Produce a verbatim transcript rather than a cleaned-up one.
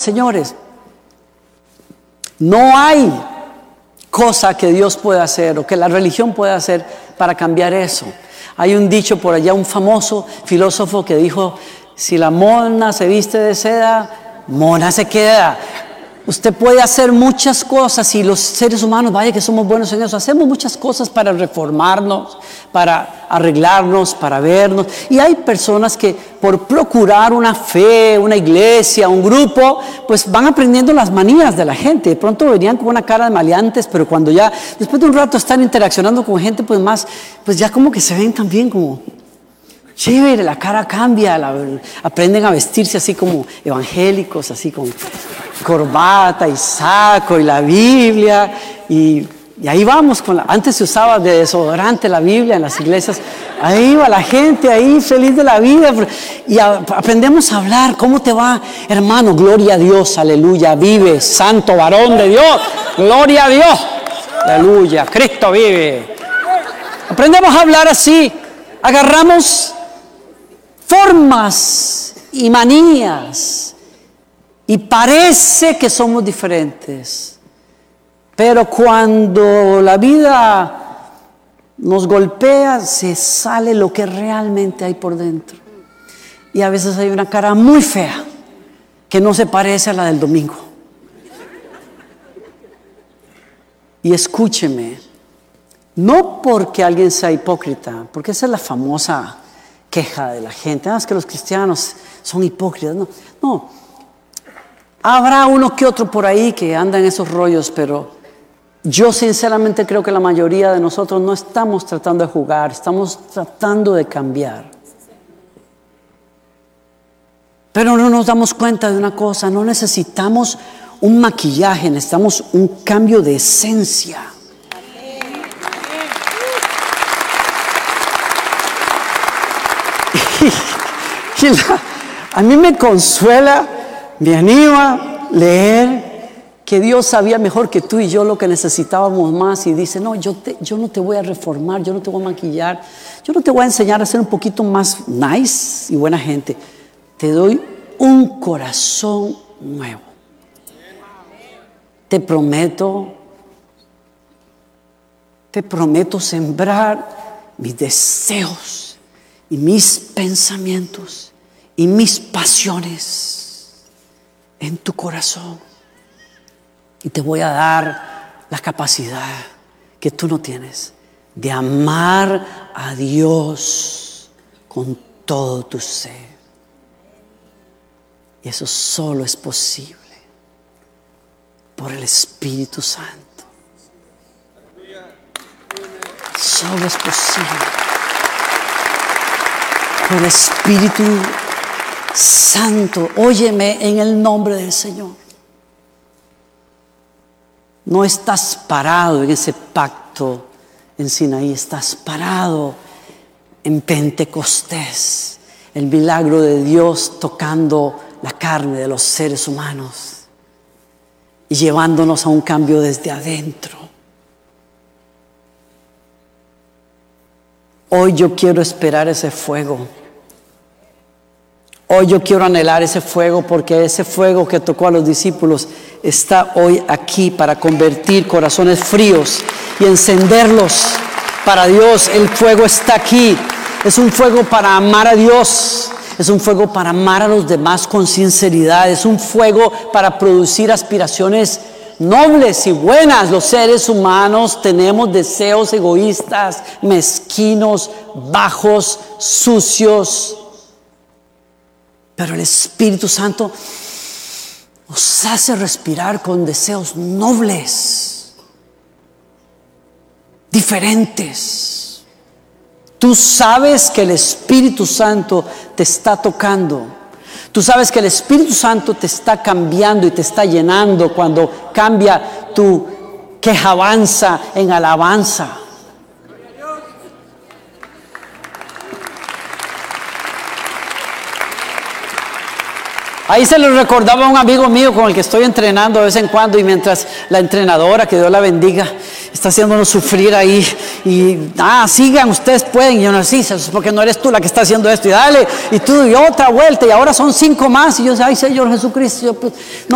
señores, no hay cosa que Dios pueda hacer o que la religión pueda hacer para cambiar eso. Hay un dicho por allá, un famoso filósofo que dijo: si la mona se viste de seda, mona se queda. Usted puede hacer muchas cosas y los seres humanos, vaya que somos buenos en eso, hacemos muchas cosas para reformarnos, para arreglarnos, para vernos. Y hay personas que por procurar una fe, una iglesia, un grupo, pues van aprendiendo las manías de la gente. De pronto venían con una cara de maleantes, pero cuando ya, después de un rato están interaccionando con gente, pues más, pues ya como que se ven también como chévere, la cara cambia, la, aprenden a vestirse así como evangélicos, así con corbata y saco y la Biblia, y, y ahí vamos con la, antes se usaba de desodorante la Biblia en las iglesias, ahí va la gente ahí feliz de la vida, y a, aprendemos a hablar. ¿Cómo te va, hermano? Gloria a Dios, aleluya, vive, santo varón de Dios, gloria a Dios, aleluya, Cristo vive. Aprendemos a hablar así, agarramos formas y manías y parece que somos diferentes, pero cuando la vida nos golpea se sale lo que realmente hay por dentro, y a veces hay una cara muy fea que no se parece a la del domingo. Y escúcheme, no porque alguien sea hipócrita, porque esa es la famosa queja de la gente, ah, es que los cristianos son hipócritas. No, no, habrá uno que otro por ahí que anda en esos rollos, pero yo sinceramente creo que la mayoría de nosotros no estamos tratando de jugar, estamos tratando de cambiar. Pero no nos damos cuenta de una cosa: no necesitamos un maquillaje, necesitamos un cambio de esencia. Y la, a mí me consuela, me anima leer que Dios sabía mejor que tú y yo lo que necesitábamos más, y dice: no, yo, te, yo no te voy a reformar, yo no te voy a maquillar, yo no te voy a enseñar a ser un poquito más nice y buena gente, te doy un corazón nuevo. Te prometo, te prometo sembrar mis deseos y mis pensamientos y mis pasiones en tu corazón, y te voy a dar la capacidad que tú no tienes de amar a Dios con todo tu ser. Y eso solo es posible por el Espíritu Santo. Solo es posible por el Espíritu Santo. Óyeme, en el nombre del Señor. No estás parado en ese pacto en Sinaí, estás parado en Pentecostés, el milagro de Dios tocando la carne de los seres humanos y llevándonos a un cambio desde adentro. Hoy yo quiero esperar ese fuego. Hoy yo quiero anhelar ese fuego, porque ese fuego que tocó a los discípulos está hoy aquí para convertir corazones fríos y encenderlos para Dios. El fuego está aquí. Es un fuego para amar a Dios. Es un fuego para amar a los demás con sinceridad. Es un fuego para producir aspiraciones nobles y buenas. Los seres humanos tenemos deseos egoístas, mezquinos, bajos, sucios. Pero el Espíritu Santo nos hace respirar con deseos nobles, diferentes. Tú sabes que el Espíritu Santo te está tocando. Tú sabes que el Espíritu Santo te está cambiando y te está llenando cuando cambia tu quejabanza en alabanza. Ahí se lo recordaba a un amigo mío con el que estoy entrenando de vez en cuando, y mientras la entrenadora, que Dios la bendiga, está haciéndonos sufrir ahí, y ah, sigan, ustedes pueden, y yo no, sí, eso es porque no eres tú la que está haciendo esto, y dale, y tú, y otra vuelta, y ahora son cinco más, y yo, ay Señor Jesucristo, yo, pues, no.